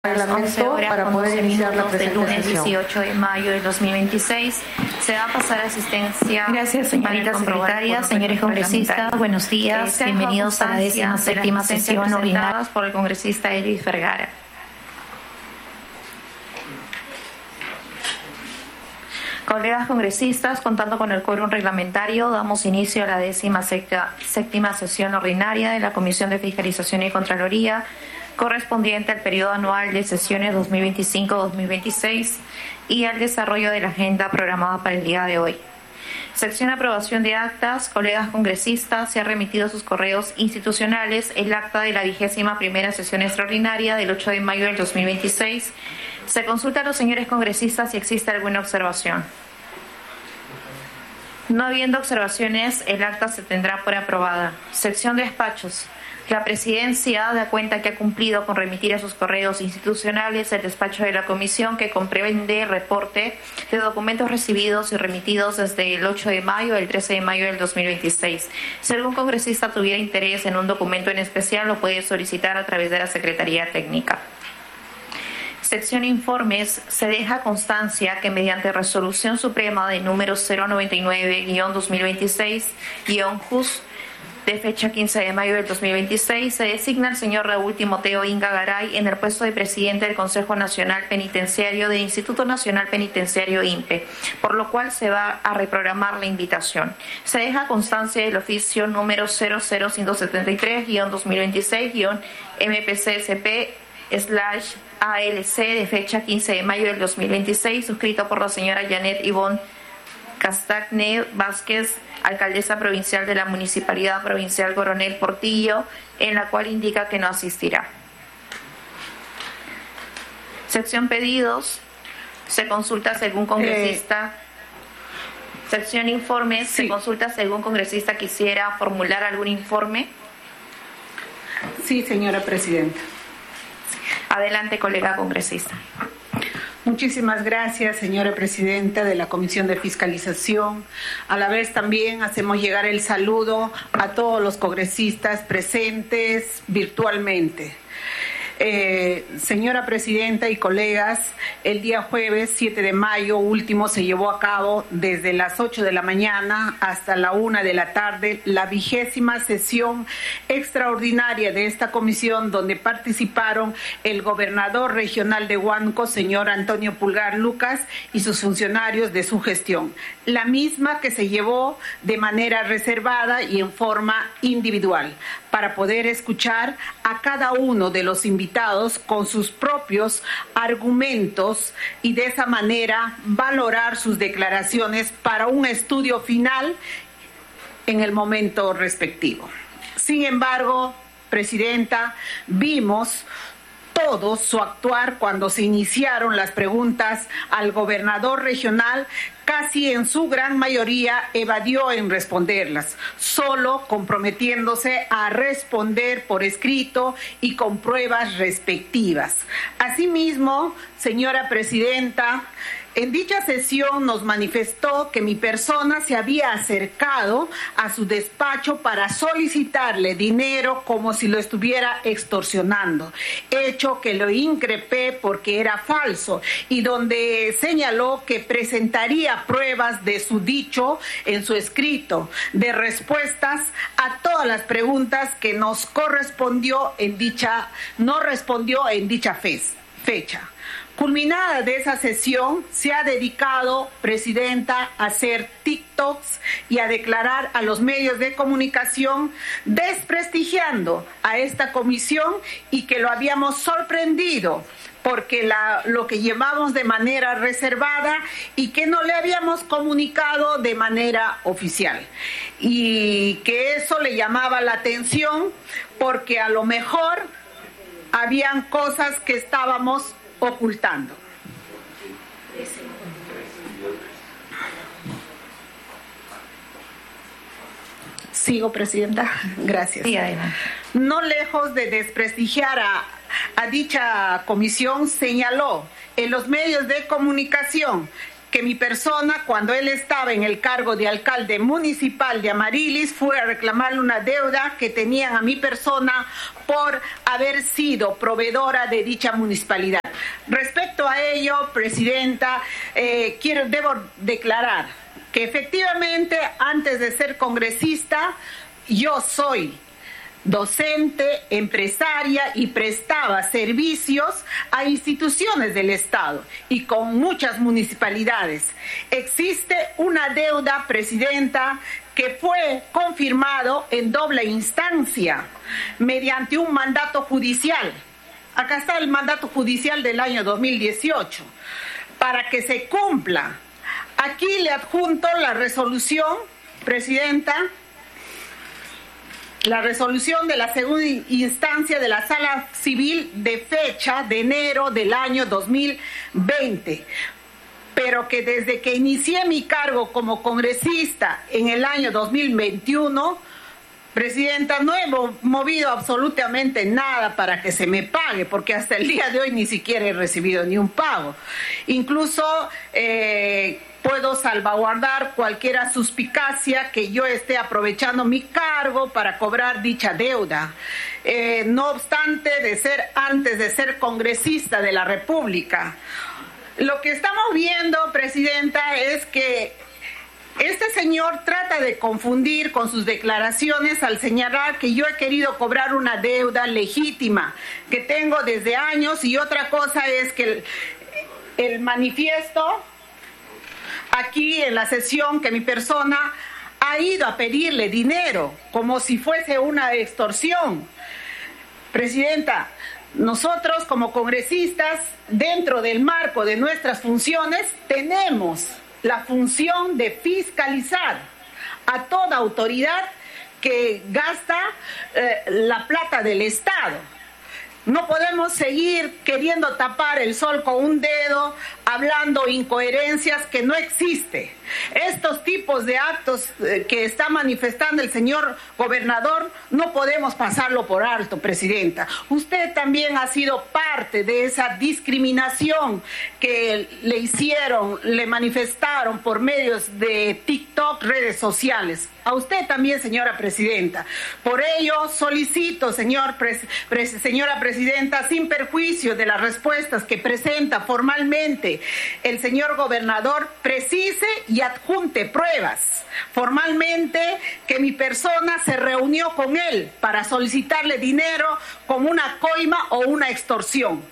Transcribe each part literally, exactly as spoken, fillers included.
Reglamento para poder iniciar la presente del lunes sesión. dieciocho de mayo del dos mil veintiséis. Se va a pasar asistencia. Gracias, señorita secretaria, señores congresistas, buenos días, Eh, bienvenidos a la décima séptima sesión ordinaria por el congresista Elvis Vergara. Colegas congresistas, contando con el quórum reglamentario, damos inicio a la décima séptima sesión ordinaria de la Comisión de Fiscalización y Contraloría, correspondiente al periodo anual de sesiones dos mil veinticinco dos mil veintiséis y al desarrollo de la agenda programada para el día de hoy. Sección aprobación de actas. Colegas congresistas, se ha remitido a sus correos institucionales el acta de la vigésima primera sesión extraordinaria del ocho de mayo del dos mil veintiséis. Se consulta a los señores congresistas si existe alguna observación. No habiendo observaciones, el acta se tendrá por aprobada. Sección de despachos. La Presidencia da cuenta que ha cumplido con remitir a sus correos institucionales el despacho de la Comisión, que comprende el reporte de documentos recibidos y remitidos desde el ocho de mayo al trece de mayo del dos mil veintiséis. Si algún congresista tuviera interés en un documento en especial, lo puede solicitar a través de la Secretaría Técnica. Sección informes. Se deja constancia que mediante resolución suprema de número cero noventa y nueve guión dos mil veintiséis guión J U S de fecha quince de mayo del dos mil veintiséis, se designa al señor Raúl Timoteo Inga Garay en el puesto de presidente del Consejo Nacional Penitenciario del Instituto Nacional Penitenciario I N P E, por lo cual se va a reprogramar la invitación. Se deja constancia del oficio número cero cero cinco setenta y tres guión dos mil veintiséis guión M P C S P slash A L C de fecha quince de mayo del dos mil veintiséis, suscrito por la señora Janet Ivonne Castagne Vázquez, alcaldesa provincial de la Municipalidad Provincial Coronel Portillo, en la cual indica que no asistirá. Sección pedidos. Se consulta según congresista. Eh, Sección informes. Sí. Se consulta según congresista quisiera formular algún informe. Sí, señora presidenta. Adelante, colega congresista. Muchísimas gracias, señora presidenta de la Comisión de Fiscalización. A la vez también hacemos llegar el saludo a todos los congresistas presentes virtualmente. Eh, señora presidenta y colegas, el día jueves siete de mayo último se llevó a cabo desde las ocho de la mañana hasta la una de la tarde la vigésima sesión extraordinaria de esta comisión, donde participaron el gobernador regional de Huánuco, señor Antonio Pulgar Lucas, y sus funcionarios de su gestión. La misma que se llevó de manera reservada y en forma individual, para poder escuchar a cada uno de los invitados con sus propios argumentos y de esa manera valorar sus declaraciones para un estudio final en el momento respectivo. Sin embargo, presidenta, vimos todo su actuar cuando se iniciaron las preguntas al gobernador regional. Casi en su gran mayoría evadió en responderlas, solo comprometiéndose a responder por escrito y con pruebas respectivas. Asimismo, señora presidenta, en dicha sesión nos manifestó que mi persona se había acercado a su despacho para solicitarle dinero como si lo estuviera extorsionando, hecho que lo increpé porque era falso, y donde señaló que presentaría pruebas de su dicho en su escrito de respuestas a todas las preguntas que nos correspondió en dicha, no respondió en dicha fecha. Culminada de esa sesión, se ha dedicado, presidenta, a hacer TikToks y a declarar a los medios de comunicación, desprestigiando a esta comisión, y que lo habíamos sorprendido porque la, lo que llevamos de manera reservada y que no le habíamos comunicado de manera oficial. Y que eso le llamaba la atención porque a lo mejor habían cosas que estábamos ocultando. Sigo, presidenta. Gracias. Sí, adelante. No lejos de desprestigiar a, a dicha comisión, señaló en los medios de comunicación que mi persona, cuando él estaba en el cargo de alcalde municipal de Amarilis, fue a reclamarle una deuda que tenían a mi persona por haber sido proveedora de dicha municipalidad. Respecto a ello, Presidenta, eh, quiero, debo declarar que efectivamente, antes de ser congresista, yo soy docente, empresaria y prestaba servicios a instituciones del Estado y con muchas municipalidades. Existe una deuda, Presidenta, que fue confirmado en doble instancia mediante un mandato judicial. Acá está el mandato judicial del año dos mil dieciocho. Para que se cumpla, aquí le adjunto la resolución, Presidenta, la resolución de la segunda instancia de la Sala Civil de fecha de enero del año dos mil veinte, pero que desde que inicié mi cargo como congresista en el año dos mil veintiuno, Presidenta, no he movido absolutamente nada para que se me pague, porque hasta el día de hoy ni siquiera he recibido ni un pago. Incluso eh, puedo salvaguardar cualquier suspicacia que yo esté aprovechando mi cargo para cobrar dicha deuda. Eh, no obstante de ser, antes de ser congresista de la República, lo que estamos viendo, Presidenta, es que este señor trata de confundir con sus declaraciones al señalar que yo he querido cobrar una deuda legítima que tengo desde años, y otra cosa es que el, el manifiesto aquí en la sesión que mi persona ha ido a pedirle dinero como si fuese una extorsión. Presidenta, nosotros como congresistas, dentro del marco de nuestras funciones, tenemos la función de fiscalizar a toda autoridad que gasta eh, la plata del Estado. No podemos seguir queriendo tapar el sol con un dedo, hablando incoherencias que no existen. Estos tipos de actos eh, que está manifestando el señor gobernador no podemos pasarlo por alto, Presidenta. Usted también ha sido parte de esa discriminación que le hicieron, le manifestaron por medios de TikTok, redes sociales. A usted también, señora Presidenta. Por ello, solicito, señor pres, pres, señora Presidenta, sin perjuicio de las respuestas que presenta formalmente el señor gobernador, precise y adjunte pruebas formalmente que mi persona se reunió con él para solicitarle dinero como una coima o una extorsión.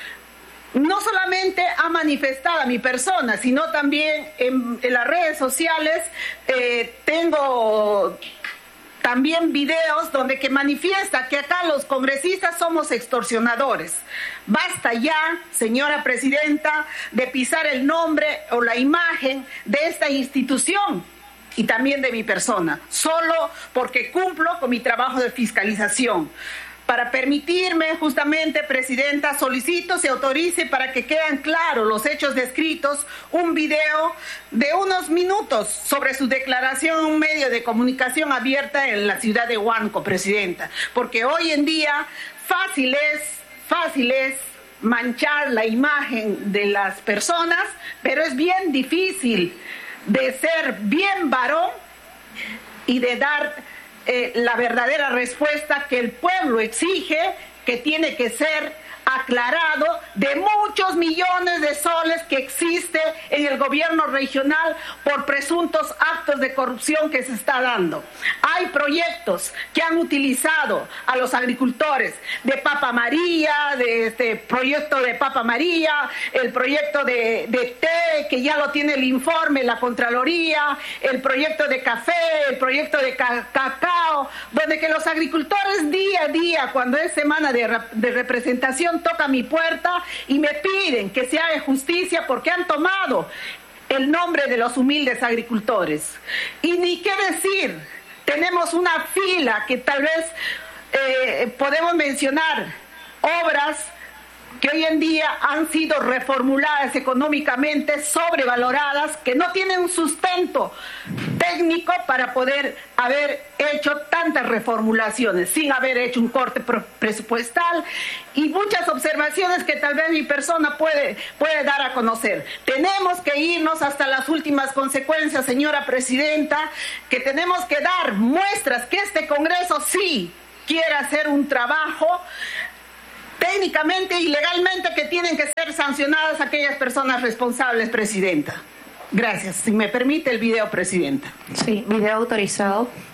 No solamente ha manifestado a mi persona, sino también en, en las redes sociales eh, tengo también videos donde que manifiesta que acá los congresistas somos extorsionadores. Basta ya, señora Presidenta, de pisar el nombre o la imagen de esta institución y también de mi persona, solo porque cumplo con mi trabajo de fiscalización. Para permitirme, justamente, Presidenta, solicito se autorice para que queden claros los hechos descritos, un video de unos minutos sobre su declaración en un medio de comunicación abierta en la ciudad de Huánuco, Presidenta, porque hoy en día fácil es, fácil es manchar la imagen de las personas, pero es bien difícil de ser bien varón y de dar Eh, la verdadera respuesta que el pueblo exige, que tiene que ser aclarado de muchos millones de soles que existe en el gobierno regional por presuntos actos de corrupción que se está dando. Hay proyectos que han utilizado a los agricultores de Papa María, de este proyecto de Papa María, el proyecto de, de té, que ya lo tiene el informe, la Contraloría, el proyecto de café, el proyecto de ca cacao, donde que los agricultores día a día, cuando es semana de, de representación, toca mi puerta y me piden que se haga justicia porque han tomado el nombre de los humildes agricultores. Y ni qué decir, tenemos una fila que tal vez eh, podemos mencionar, obras que hoy en día han sido reformuladas económicamente, sobrevaloradas, que no tienen un sustento técnico para poder haber hecho tantas reformulaciones sin haber hecho un corte presupuestal y muchas observaciones que tal vez mi persona puede, puede dar a conocer. Tenemos que irnos hasta las últimas consecuencias, señora presidenta, que tenemos que dar muestras que este Congreso sí quiere hacer un trabajo técnicamente y legalmente, que tienen que ser sancionadas aquellas personas responsables, presidenta. Gracias. Si me permite el video, presidenta. Sí, video autorizado.